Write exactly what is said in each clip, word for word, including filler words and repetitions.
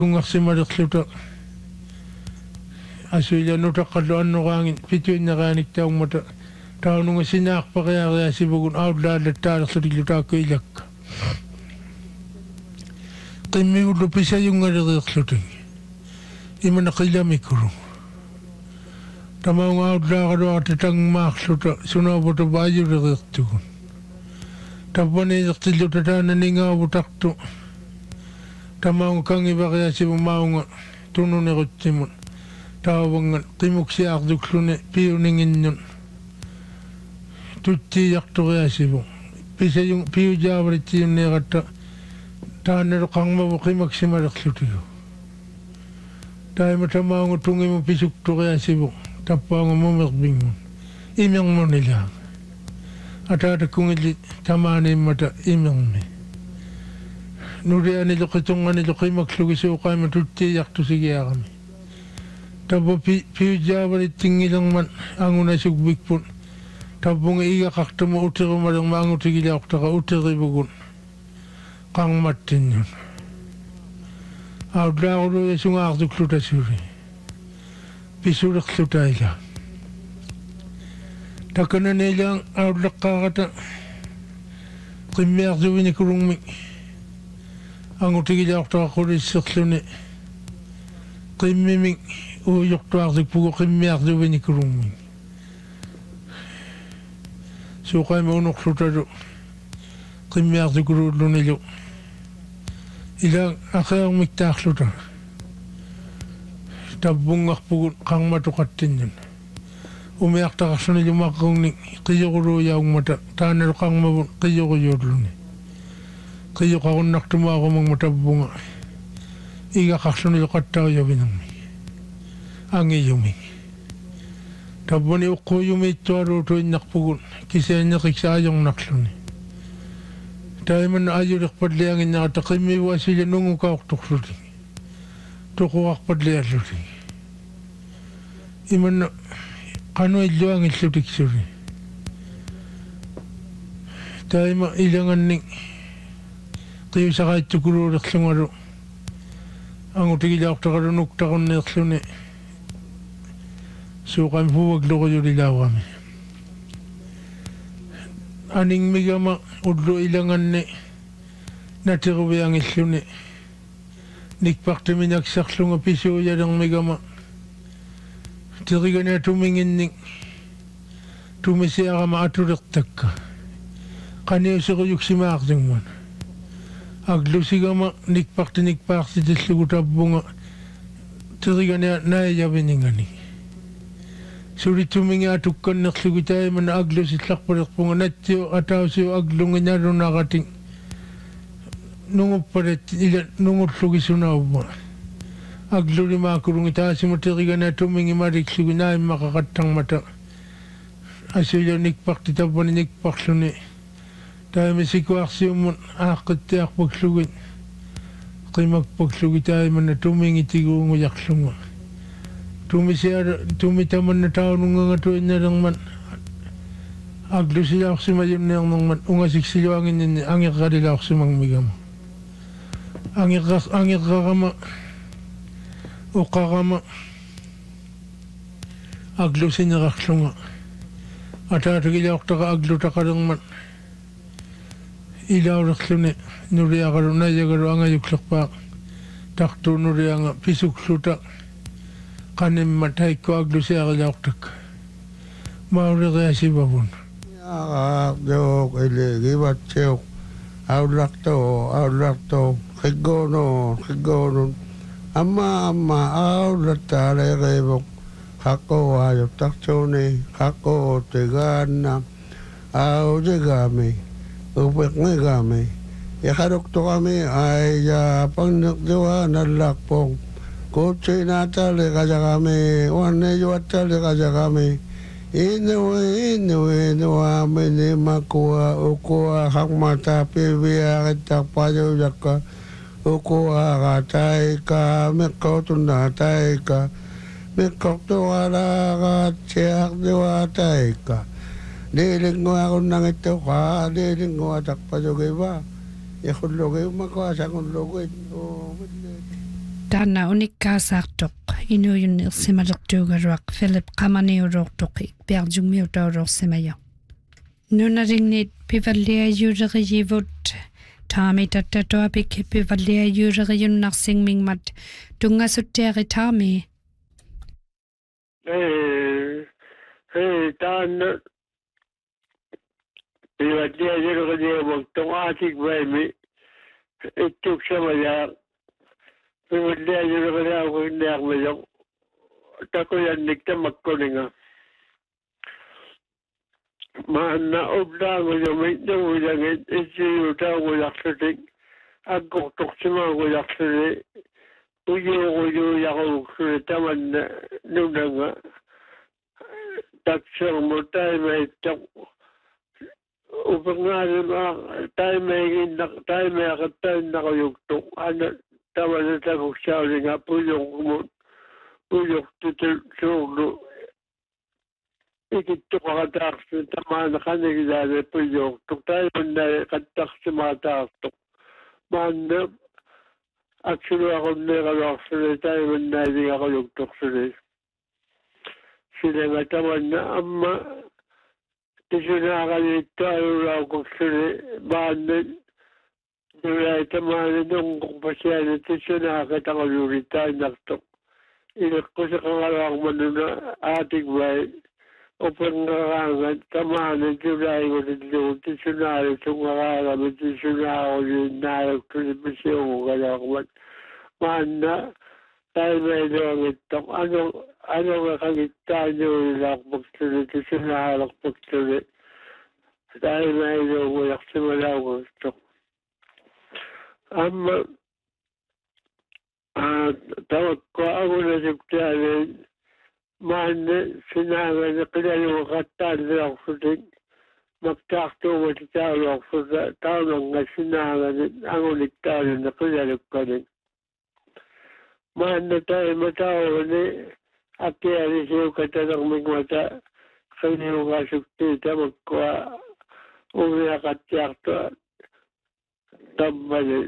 Kungaksimarikluta asuila nutakadlo annurangin pituinneraanik taumata taununga sinaaqpaqiyariasibugun autlaallattaarerlutilutaakkuilakka qimmiullu pisayungaleriirlutigi imana qillamikuru tamaunga autlaaqaluaqata tangmaarluta sunavuta vaayuleriirtugun tappaneelertilluta taananingaavutaqtu tamaunga kangivariasivu maunga tununeruttimun taavangan qimuksiaarduklune piuninginnun tuttiiartoriasivu pisayung piujaavarittiunneeratta taannalu qangmavu qimaksimalerlutigu taima tamaunga tungimu pisuktoriasivu tappaunga mumerbingun imermonilaa ataatakkungilli tamaaniimmata imermi nuriani luqitungani luqimakslugiseuqaima tuttiiartusigiarami tabbo piujaavarittingilangman angunasukbikpun tabbunga igaqartuma uterumalerma angutigilaortaqa uteribugun qangmattinnun autlaaruloya sungaartuklutasuri pisulerlutaila takananeilaang autlaqqaarata qimmiartuvinikurungmi angutigilaortaqa qulisserluni qimmiming uujortuartikpugu qimmiartuvinikurungmi suuqaima unorlutalu qimmiartikuluullunilu ila aqeermiktaarluta tabbungarpugun qangmatuqattinnun umiartaqarlunilu maqqungni qiyuruluuyaungmata taanalu qangmavun qiyuruyuulluni qiyuqarunnartumaarumangma tabbunga igaqarlunilu qattauyavinangmi angiyumi tabbuni uqquyumiittualuutuinnarpugun kisaaneqiksaajornarluni taiman ajulirpatlianginnerata qimmivu asila nungukaortorluti tuquarpatlialluti imanna qanuilluangillutiksuti taima ilanganning qiusaqaittukuluulerlungalu angutigilaortaqalu nuktaqunneerluni suuqam fuuakloruyulilaurami aningmigama ullu ilanganni natiruviangilluni nikpartiminaksarlunga pisuuyalermigama tirigana tuminginning tumisiarama atulertakka qaniuseruyuksimaartingman aglusigama nikparti nikpaartitillugu tabbunga tirigana naayaviningani surituminga tukkannerlugu taimana aglusitlarpalerpunga nattiu atausiu aglunginalunaqating nunguppalet ila nungullugisunauva aglulimaakurungi taasima tirigana tumingi mariklugu naimmaqaqattangmata asuila nikparti tabbani nikparluni taima sikuarsiummun aaqqittiarpaklugu qimakpaklugu taimana tumingi tiguunguyarlunga tumisiara tumitamanna taunungangatuinnerangman aglusilaorsimayunneernangman ungasiksiluanginninni angeqqalilaorsimangmigama angeqqas angeqqarama uqqarama aglusinerarlunga ataatagilaortaqa aglutaqalerman ilaulerluni nuriaqalu najagalu angayuklerpaa tartu nurianga pisukluta qanimma taikku aglusiarilaortak mauleriasivavun aqaaqtuuq iligivatsiuq aullartuu aullartuu qigguunu qigguunun amma amma aullattaaleeriivuq qaqquwaayuttartuuni qaqquutigaanna autigami upiqnigami iqaluktuqami aija pangnertiwa nallarpuq kutsinaatali qajaqami uannijuattali qajaqami inuwi inuwi inuamini makua ukua haqmata piviaqittarpajuyaqqa ukuaqa taika miqqautunna taika miqqortuqalaaqaatsiaqtiwa taika lilinguaqunnangittuqa lilinguataq pajugiva iqullugiummaqa saqulluguit Dana unikkaasartoq inuyunnersimalertuugaluaq Philip qamaniulortoqi piarjungmiutaulorsimaya. Nunarinniit pivalliayuuleriyivut taami tattatoapik pivalliayuuleriyunnarsiнгмингмат tungasuttiari taami. Eh, eh, tan pivalliayuuleriyivut tungasik vaimi ittuksamaya pivalliayuuleriyavunniarmayoq takuyanniktamakkuninga maanna ublaanguyumit nuulangit issiyutaagularlutik akkortorsimaagularluni uyuuguyuuyaruuksuni tamanna nunanga taksermu taimaittaq upengaalimaa taimaiginnak taimeaqattainnaquyuktuq ana tamana takuksaalinga puyuqmut puyuqtutul suurlu ikittuqaqataarsu tamaana qanigilaane puyuqtuq taimannae qattaqsimaataartuq maanna aksuluaqunneeqaluarsuni taimannaaliqaquyuktuqsuni silanga tamanna amma tisunaaqqaliittaalulauqursuni maanna Nulai tamani nungqupasiani tisunaaqqataqaluulittaannartuq ileqqusaqangaluarmanuna aatikvai upengaraangat tamani tulaigulillugu tisunaalu tungaraagami tisunaaquliinnaayuktuni pisiugugaluarmat maanna taimailuangittoq anu anuqaqagittaanuulilaarpaktuni tisunaalarpaktuni taimailuugularsimalaugustoq amma tawakko agunasuktaani maanne sinaagani qilaluuqattaallorsutik maktaartuugati taaluorsuta taunanga sinaagani aguniktaaluni qilalukkanik maanne taima tauvani akkialisiukatalermigmata qiliuqasuktii tamakkua umiaqattiartua tammani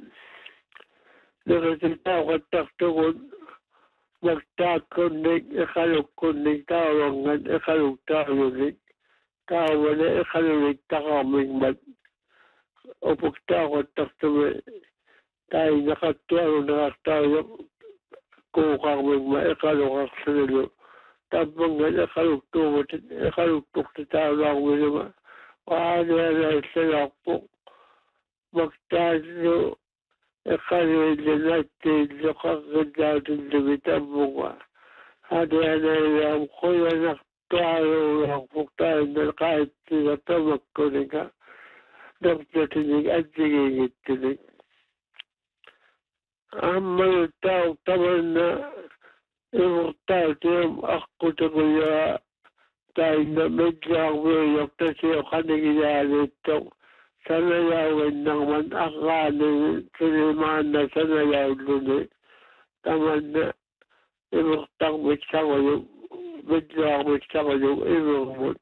Nukasitauqattartugun maktaakkunnik iqalukkunnik taurangan iqaluktaalunik taumani iqalunik taqarmigmat upuktauqattartumi tainaqattuarunaqartauyoq kuuqarmigma iqaluqarsunulu tammangan iqaluktuumatit iqaluktuqtitaulaarminuma waanianaillalaqpuq Maktaanu iqaliillinattiilluqaqqidaatillugitammuga hadianayaam quyanaqtualuularpuqtaannalqaittiga tamakkunika naqtatinik attigiigittinik ammaluttauq tamanna imurtaatium aqqutiquyaa tainna midlaarmuuyoqtasiuqanigilaaliittoq sanayauinnarman aqaani silimaanna sanayauluni tamanna imurtarmiksaruyu midluarmiksaruyu imurmut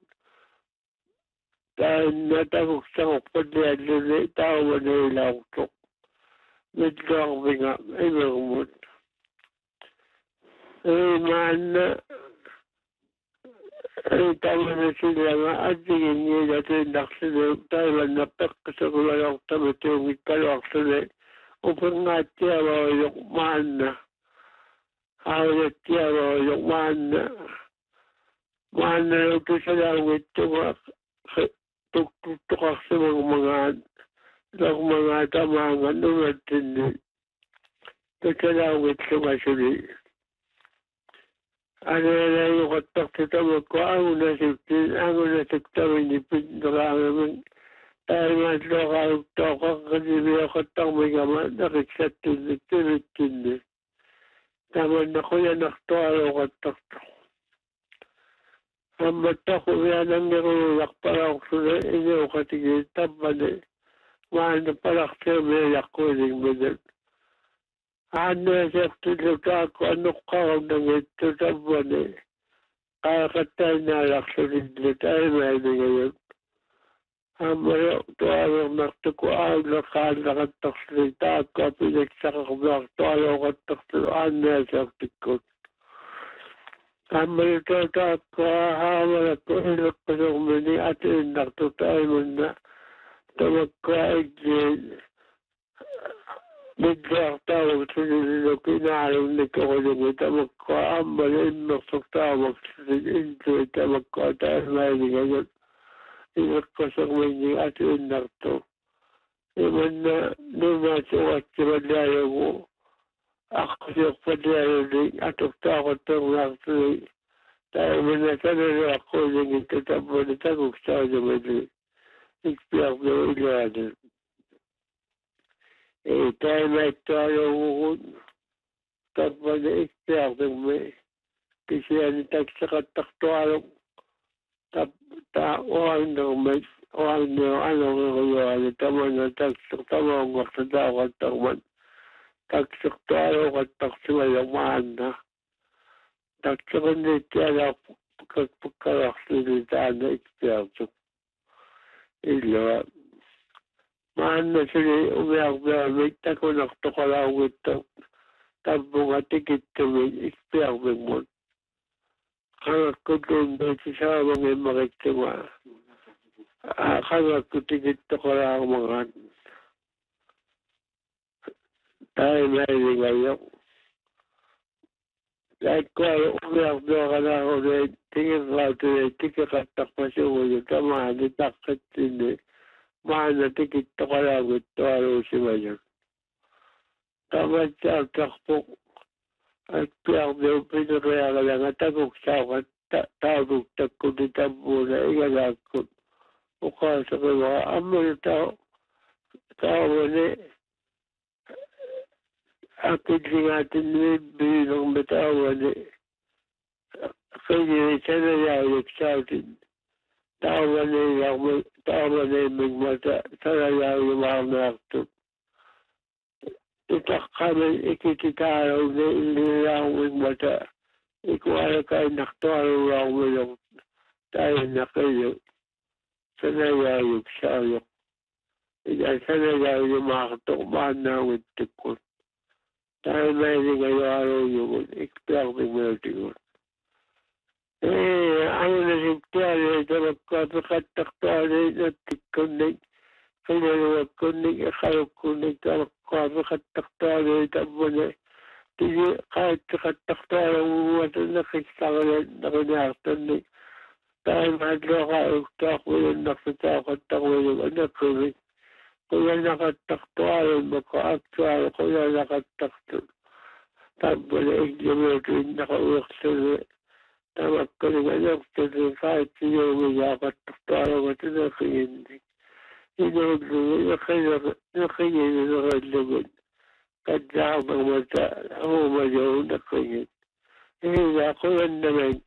tainna takuksarupqutialluni taumaniilaurtuq midluarminga imurmut imaanna tamana silanga attiginniilatiinnarluni taimanna peqqisaqulayortamituungikkaluarsuni upengaattiavaruyoq maanna aajattiavaruyoq maanna maanna tusalauнгittuga tuqarsimagmagaan lagmagaa tamaanga numattinni tusalauнгitlugasuni Anayayuqattaqtutamakku agunasuktin agunasuktamini pindraagamin taimaatluqaayuktauqaqqanimiyoqattarmigama naqissattinnittimittini tamanna quyanartualuuqattartu ammattaqumianangeruuyarpalaursuna iniuqatigi tammani maana palartiumiayaqquuningminan aannuasiaqtulutaakku annuqqarunangittu tammani qaaqattainaalarlunillu taimaanigayut Amaya tualo naktuku aula kaallaqattarsuli taakka pilaksaqarviar tualoqattarsulu aannaasartikkut. Amaya taakka haamalakku ileqqasormini atiinnartu taimunna tamakka ijjiin middaartaavaksunililuki naalunnikkorulungu tamakka ammala immersortaavaksuli intui tamakka taimailingalut ileqqasormini atiinnartu imanna numaasuqatsimallaayugu aqqasiorpallaayuli atortaaqattornaartuli taimunna sanalaaqquulingitta tammani takuksaalimali ikpiarlu ilaani ei taimaittualuugun tammani ikpiarlummi kisiani taksaqattartualuq tap ta oannermit oanner anoreriuali tamana taksaq tamaungartataaqattarman taksaqtualuqattarsimalumaanna taksaqanniittialaarpukkalarluli taana ikpiartuq illa maanna suli umiarpiamik takunartoqalaugitta tammunga tikittumik ikpiarmikmut qangakkutluunnuuti saavangimmarittuga qangakku tikittoqalaarmagan taimailingayoq laikkualu umiarpiaqalaaruli tingirraatuli tikeqattarpasuguyu tamaani taqqittinni maana tikittoqalaaguttualuusimajuk tamatsaartarpuq akpiarniu pineriagalanga takuksaaqa taavuktakkuti tammuuna igalaakkut uqaaseqiva ammanu tao taavani akilligaatinni biilermi taavani qigiri sanayaayiksaatin taavani yarmi taavani migmata sanayaayimaarnaartut itaqqamin ikititaaluni illilaarmigmata ikualakainartualullaarmiluq tainnaqiyu sanayaayiksaayoq ila sanayaayimaartoq maannaaguttikkut taimailingayoaluuyugut ikpiarmigmatigut ee anunasiptiali tamakkaa piqattartuali nattikkunnik qinaluakkunnik iqalukkunnik tamakkaa piqattartuali tammani tigi qaattiqattartualaguguata naqissarlan naqiniartannik taimaatluqauktaaqmilunnarsitaaqattaqmiluk anaqqimik qulanaqattartualunmaka aktualu qulanaqattartu tammani iklimuutuinnaqa uiqsuni tamakkaluga nertuni qaatiyuumigaaqattartualugatunaqiyinnik inuullugu iqiyininerallugun qaddaarnermata huumalugu naqiyit iiga qulannaman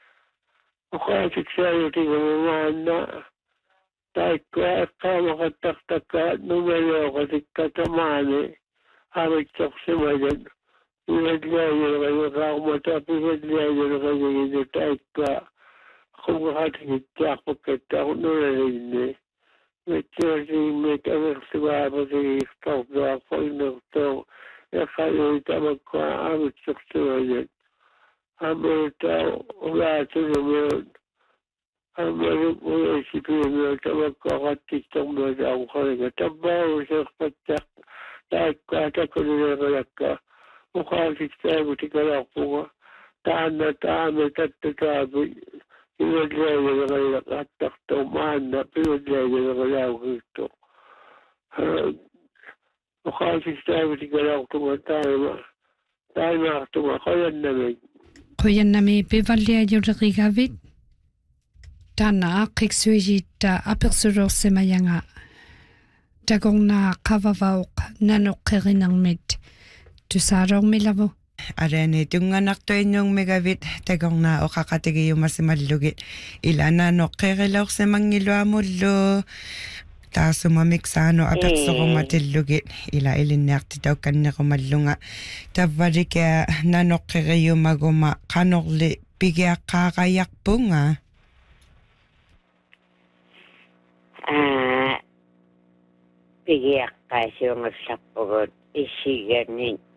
uqaatiksaalutigumumaanna taikkua iqqaamaqattartakka numalooqatikka tamaani aritsorsimalan pivalliajulqayiqaarmata pivalliajulqayiginu taikkua qumqatigittiarpakkattaarnulalinni mitsuasiimmik amersugaapasigiiqtartuarpoinertoo iqqalui tamakkua aritsorsimalan amultau ulaatulumiut amaluk uyaisipimiut tamakkaqattiktormuutaaruqaliga tabbaaruseerpattaq taikkua takulileeqalakka uqaasiktaagutikalaarpuga taanna taami tattataapi pivalliajulqayiqattartor maanna pivalliajulqalaagutto uqaasiktaagutikalaartuga taima taimaartuga qoyannamik Qoyannami pivalliajulqigavit tana qiqsuijitta apersurorsemayanga tagorna qavavauq nanoqqerinermit tusaarormilavu Arani tunganartuinnuungmigavit tagorna oqaqatigiyumasimallugit ilana noqqerilaorsemangiluamullu taasumamik saano apersorummatillugit ila ilinniartitaukkannequmallunga tavvalika nanoqqeriyumaguma qanorli pigiaqqaaqayarpunga аа пигиаққаасиунгерларпугут иссиганик